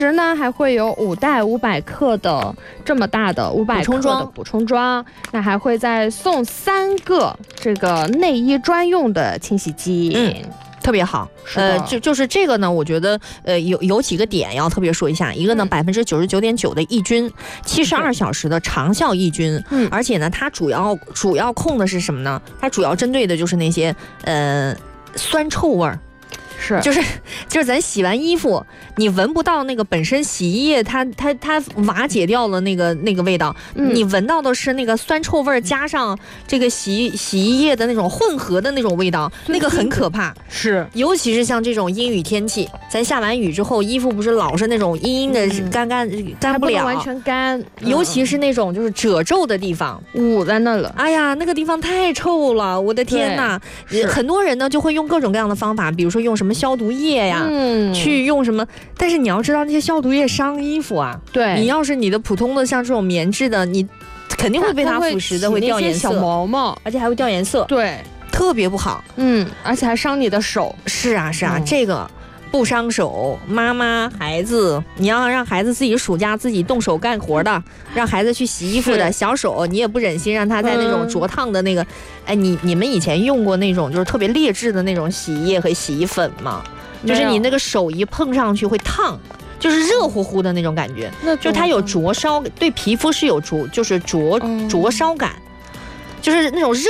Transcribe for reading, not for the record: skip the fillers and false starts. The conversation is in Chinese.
时呢还会有5袋500克的这么大的500克的补充装，那还会再送3个这个内衣专用的清洗机。 特别好，就是这个呢，我觉得有几个点要特别说一下。一个呢，99.9%的抑菌，72小时的长效抑菌，而且呢，它主要控的是什么呢？它主要针对的就是那些酸臭味儿。就是咱洗完衣服，你闻不到那个本身洗衣液它瓦解掉了那个味道，你闻到的是那个酸臭味加上这个洗衣液的那种混合的那种味道，那个很可怕。 是， 尤其是像这种阴雨天气，咱下完雨之后，衣服不是老是那种阴的干不了， 完全干， 尤其是那种就是褶皱的地方捂在那了。 哎呀，那个地方太臭了，我的天哪！很多人呢就会用各种各样的方法，比如说用什么消毒液呀，去用什么，但是你要知道那些消毒液伤衣服啊。 对， 你要是你的普通的像这种棉质的，你肯定会被它腐蚀的，会掉颜色， 小毛毛， 而且还会掉颜色， 对， 特别不好。 而且还伤你的手。 是啊，这个不伤手，妈妈孩子，你要让孩子自己暑假自己动手干活的，让孩子去洗衣服的小手，你也不忍心让他在那种灼烫的那个，你们以前用过那种就是特别劣质的那种洗衣液和洗衣粉吗？就是你那个手一碰上去会烫，就是热乎乎的那种感觉，就它有灼烧，对皮肤是有灼烧感，就是那种热